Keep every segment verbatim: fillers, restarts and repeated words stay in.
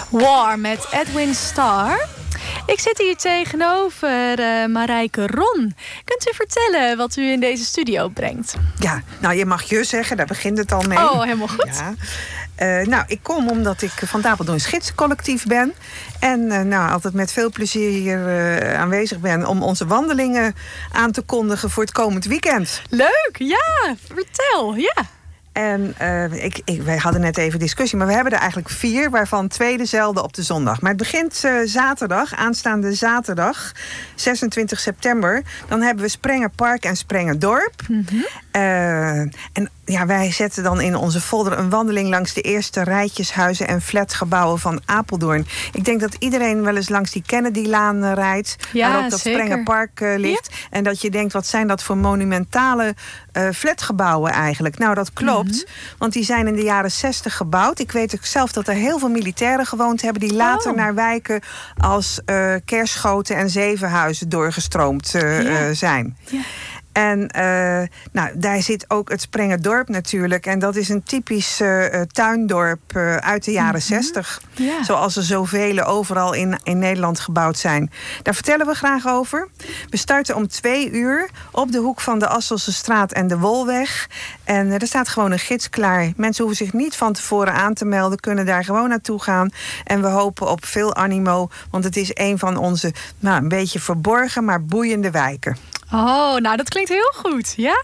War met Edwin Starr. Ik zit hier tegenover uh, Marijke Ron. Kunt u vertellen wat u in deze studio brengt? Ja, nou je mag je zeggen, daar begint het al mee. Oh, helemaal goed. Ja. Uh, nou, ik kom omdat ik van het Apeldoorns Gidscollectief ben. En uh, nou, altijd met veel plezier hier uh, aanwezig ben om onze wandelingen aan te kondigen voor het komend weekend. Leuk, ja, vertel, ja. En uh, ik, ik, wij hadden net even discussie, maar we hebben er eigenlijk vier, waarvan twee dezelfde op de zondag. Maar het begint uh, zaterdag, aanstaande zaterdag, zesentwintig september. Dan hebben we Sprengerpark en Sprengerdorp. Mm-hmm. Uh, en ja, wij zetten dan in onze folder een wandeling langs de eerste rijtjeshuizen en flatgebouwen van Apeldoorn. Ik denk dat iedereen wel eens langs die Kennedylaan uh, rijdt, ja, waar ook dat zeker. Sprengerpark uh, ligt. Ja. En dat je denkt, wat zijn dat voor monumentale uh, flatgebouwen eigenlijk? Nou, dat klopt. Mm-hmm. Want die zijn in de jaren zestig gebouwd. Ik weet ook zelf dat er heel veel militairen gewoond hebben die later oh. naar wijken als uh, Kerschoten en Zevenhuizen doorgestroomd uh, ja. uh, zijn. Ja. En uh, nou, daar zit ook het Sprengerdorp natuurlijk. En dat is een typisch uh, tuindorp uh, uit de jaren mm-hmm. zestig. Ja. Zoals er zoveel overal in, in Nederland gebouwd zijn. Daar vertellen we graag over. We starten om twee uur op de hoek van de Asselse straat en de Wolweg. En uh, er staat gewoon een gids klaar. Mensen hoeven zich niet van tevoren aan te melden. Kunnen daar gewoon naartoe gaan. En we hopen op veel animo. Want het is een van onze nou, een beetje verborgen, maar boeiende wijken. Oh, nou dat klinkt heel goed, ja.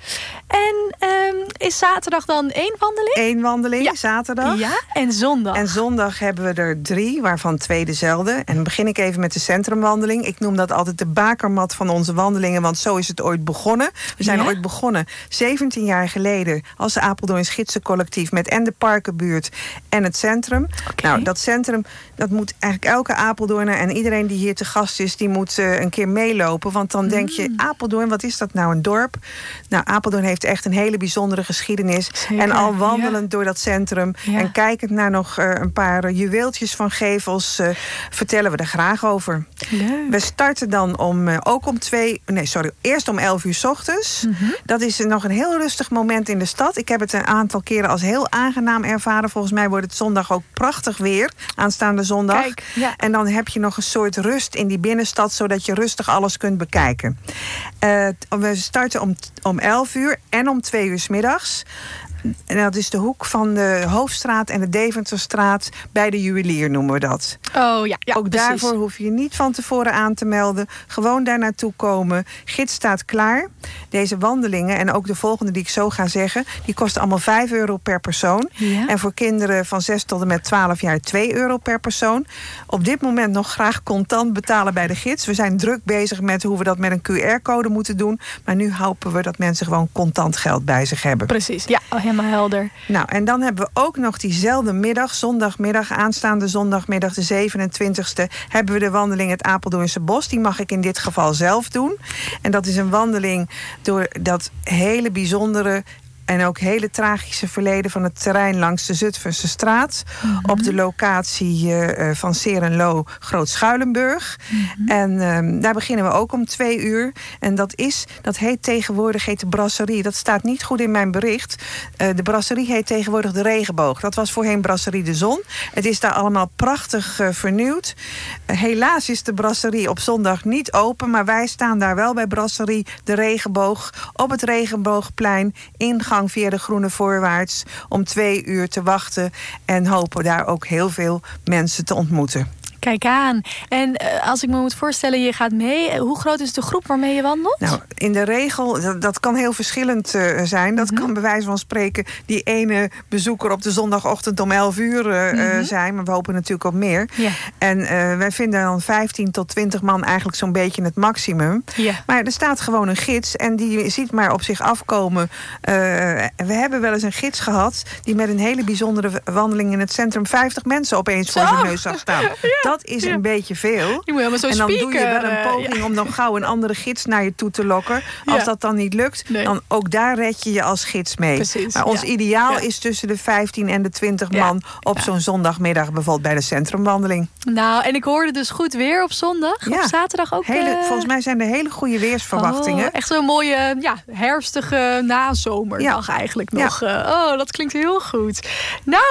En um, is zaterdag dan één wandeling? Eén wandeling, ja. Zaterdag. Ja, en zondag? En zondag hebben we er drie, waarvan twee dezelfde. En dan begin ik even met de centrumwandeling. Ik noem dat altijd de bakermat van onze wandelingen, want zo is het ooit begonnen. We zijn ja? ooit begonnen zeventien jaar geleden als de Apeldoorns Gidscollectief met en de Parkenbuurt en het centrum. Okay. Nou, dat centrum, dat moet eigenlijk elke Apeldoorner en iedereen die hier te gast is, die moet uh, een keer meelopen. Want dan mm. denk je, Apeldoorn, wat is dat nou, een dorp? Nou, Apeldoorn heeft echt een hele bijzondere geschiedenis. Zeker, en al wandelend ja. door dat centrum ja. en kijkend naar nog uh, een paar uh, juweeltjes van gevels, uh, vertellen we er graag over. Leuk. We starten dan om, uh, ook om twee, nee sorry, eerst om elf uur 's ochtends. Mm-hmm. Dat is uh, nog een heel rustig moment in de stad. Ik heb het een aantal keren als heel aangenaam ervaren. Volgens mij wordt het zondag ook prachtig weer, aanstaande zondag. Kijk, ja. En dan heb je nog een soort rust in die binnenstad, zodat je rustig alles kunt bekijken. Uh, we starten om, om elf uur en om twee uur 's middags. En dat is de hoek van de Hoofdstraat en de Deventerstraat bij de juwelier noemen we dat. Oh ja, ja Ook precies. daarvoor hoef je je niet van tevoren aan te melden. Gewoon daar naartoe komen. Gids staat klaar. Deze wandelingen en ook de volgende die ik zo ga zeggen, die kosten allemaal vijf euro per persoon. Ja. En voor kinderen van zes tot en met twaalf jaar twee euro per persoon. Op dit moment nog graag contant betalen bij de gids. We zijn druk bezig met hoe we dat met een Q R-code moeten doen. Maar nu hopen we dat mensen gewoon contant geld bij zich hebben. Precies, ja, helemaal helder. Nou, en dan hebben we ook nog diezelfde middag, zondagmiddag, aanstaande zondagmiddag, de zevenentwintigste, hebben we de wandeling het Apeldoornse Bos. Die mag ik in dit geval zelf doen. En dat is een wandeling door dat hele bijzondere en ook hele tragische verleden van het terrein langs de Zutphense straat. Mm-hmm. Op de locatie uh, van 's Heerenloo, Groot-Schuilenburg. Mm-hmm. En um, daar beginnen we ook om twee uur. En dat is, dat heet tegenwoordig heet de Brasserie. Dat staat niet goed in mijn bericht. Uh, de Brasserie heet tegenwoordig de Regenboog. Dat was voorheen Brasserie de Zon. Het is daar allemaal prachtig uh, vernieuwd. Uh, helaas is de Brasserie op zondag niet open. Maar wij staan daar wel bij Brasserie de Regenboog. Op het Regenboogplein, ingang via de Groene Voorwaarts, om twee uur te wachten en hopen daar ook heel veel mensen te ontmoeten. Kijk aan. En uh, als ik me moet voorstellen, je gaat mee. Hoe groot is de groep waarmee je wandelt? Nou, in de regel, dat, dat kan heel verschillend uh, zijn. Dat mm-hmm. kan bij wijze van spreken die ene bezoeker op de zondagochtend om elf uur uh, mm-hmm. zijn. Maar we hopen natuurlijk op meer. Yeah. En uh, wij vinden dan vijftien tot twintig man eigenlijk zo'n beetje het maximum. Yeah. Maar er staat gewoon een gids en die ziet maar op zich afkomen. Uh, we hebben wel eens een gids gehad die met een hele bijzondere wandeling in het centrum vijftig mensen opeens voor zijn neus zag staan. Ja. Dat is ja. een beetje veel. Je moet helemaal zo en dan speaker, doe je wel een poging uh, ja. om nog gauw een andere gids naar je toe te lokken. Als ja. dat dan niet lukt, nee. dan ook daar red je je als gids mee. Precies, maar ons ja. ideaal ja. is tussen de vijftien en de twintig ja. man op ja. zo'n zondagmiddag, bijvoorbeeld bij de centrumwandeling. Nou, en ik hoorde dus goed weer op zondag. Ja. Op zaterdag ook. Hele, uh... Volgens mij zijn er hele goede weersverwachtingen. Oh, echt zo'n mooie ja, herfstige nazomerdag ja. eigenlijk nog. Ja. Uh, oh, dat klinkt heel goed. Nou.